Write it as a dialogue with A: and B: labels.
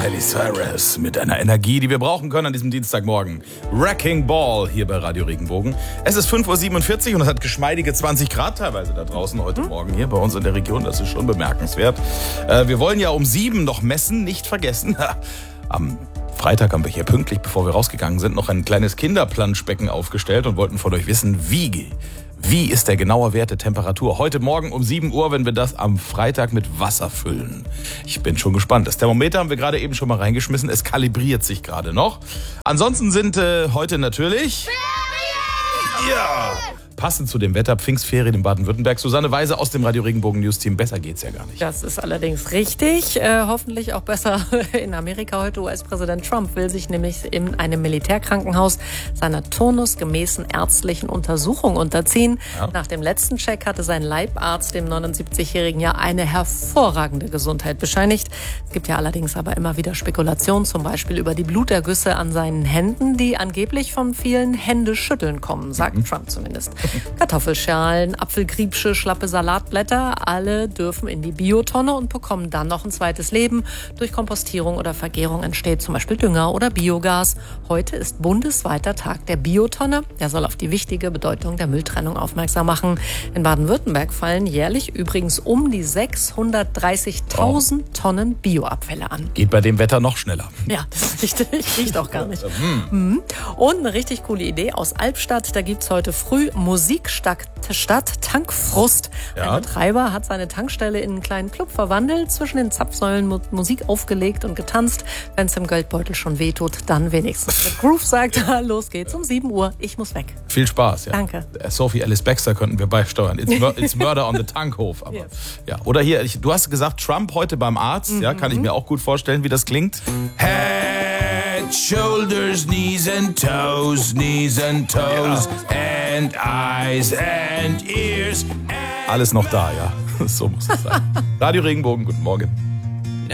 A: Miley Cyrus mit einer Energie, die wir brauchen können an diesem Dienstagmorgen. Wrecking Ball hier bei Radio Regenbogen. Es ist 5.47 Uhr und es hat geschmeidige 20 Grad teilweise da draußen heute Morgen hier bei uns in der Region. Das ist schon bemerkenswert. Wir wollen ja um 7 noch messen, nicht vergessen. Am Freitag haben wir hier pünktlich, bevor wir rausgegangen sind, noch ein kleines Kinderplanschbecken aufgestellt und wollten von euch wissen, wie ist der genaue Wert der Temperatur heute Morgen um 7 Uhr, wenn wir das am Freitag mit Wasser füllen? Ich bin schon gespannt. Das Thermometer haben wir gerade eben schon mal reingeschmissen. Es kalibriert sich gerade noch. Ansonsten sind heute natürlich... Ja, passend zu dem Wetter, Pfingstferien in Baden-Württemberg. Susanne Weise aus dem Radio Regenbogen News Team. Besser geht's ja gar nicht.
B: Das ist allerdings richtig. Hoffentlich auch besser in Amerika heute. US-Präsident Trump will sich nämlich in einem Militärkrankenhaus seiner turnusgemäßen ärztlichen Untersuchung unterziehen. Ja. Nach dem letzten Check hatte sein Leibarzt dem 79-Jährigen ja eine hervorragende Gesundheit bescheinigt. Es gibt ja allerdings aber immer wieder Spekulationen, zum Beispiel über die Blutergüsse an seinen Händen, die angeblich von vielen Händeschütteln kommen, sagt Trump zumindest. Kartoffelschalen, Apfelgriebsche, schlappe Salatblätter, alle dürfen in die Biotonne und bekommen dann noch ein zweites Leben. Durch Kompostierung oder Vergärung entsteht zum Beispiel Dünger oder Biogas. Heute ist bundesweiter Tag der Biotonne. Der soll auf die wichtige Bedeutung der Mülltrennung aufmerksam machen. In Baden-Württemberg fallen jährlich übrigens um die 630.000 Tonnen Bioabfälle an.
A: Geht bei dem Wetter noch schneller.
B: Ja, das ist richtig. Riecht auch gar nicht. Und eine richtig coole Idee aus Albstadt. Da gibt's heute früh Musikstadt Tankfrust. Ja. Ein Betreiber hat seine Tankstelle in einen kleinen Club verwandelt, zwischen den Zapfsäulen Musik aufgelegt und getanzt. Wenn es im Geldbeutel schon wehtut, dann wenigstens. Mit Groove sagt er, los geht's um 7 Uhr, ich muss weg.
A: Viel Spaß. Ja.
B: Danke.
A: Sophie Alice Baxter könnten wir beisteuern. It's Murder on the Tankhof. Aber, ja. Oder hier, du hast gesagt, Trump heute beim Arzt. Ja, kann ich mir auch gut vorstellen, wie das klingt. Head, shoulders, knees and toes, and eyes and ears. Alles noch da, ja. So muss es sein. Radio Regenbogen, guten Morgen.